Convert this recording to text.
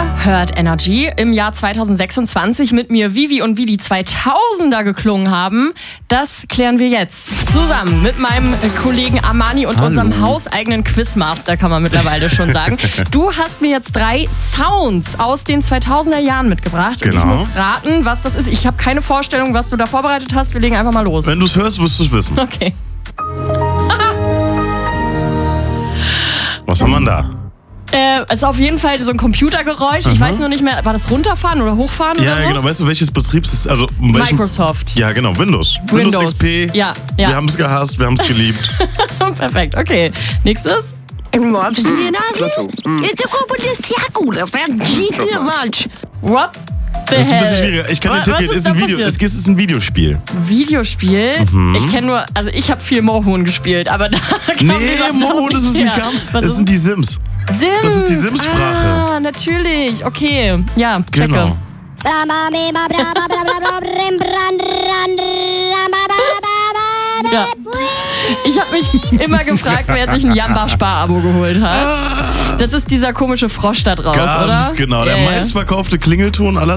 hört Energy im Jahr 2026 mit mir Vivi und wie die 2000er geklungen haben. Das klären wir jetzt zusammen mit meinem Kollegen Armani und unserem hauseigenen Quizmaster, kann man mittlerweile schon sagen. Du hast mir jetzt 3 Sounds aus den 2000er Jahren mitgebracht. Genau. Und ich muss raten, was das ist. Ich habe keine Vorstellung, was du da vorbereitet hast. Wir legen einfach mal los. Wenn du es hörst, wirst du es wissen. Okay. Was haben wir denn da? Es ist auf jeden Fall so ein Computergeräusch. Ich weiß nur nicht mehr, war das runterfahren oder hochfahren oder so? Ja, genau. Weißt du, welches Betriebssystem? Also Microsoft. Ja, genau. Windows XP. Ja. Wir haben es gehasst, wir haben es geliebt. Perfekt, okay. Nächstes. What the Das ist ein bisschen hell? schwieriger. Ich kann dir einen Tipp geben. Es ist ein Videospiel. Videospiel? Ich kenne nur, also ich habe viel Mohun gespielt, aber da kam mir was Mohun ist es nicht ganz. Das sind die Sims. Sims. Das ist die Sims-Sprache. Ah, natürlich. Okay. Ja, checke. Genau. Ja. Ich habe mich immer gefragt, wer sich ein Jamba-Spar-Abo geholt hat. Das ist dieser komische Frosch da draus, oder? Ganz genau. Der meistverkaufte Klingelton aller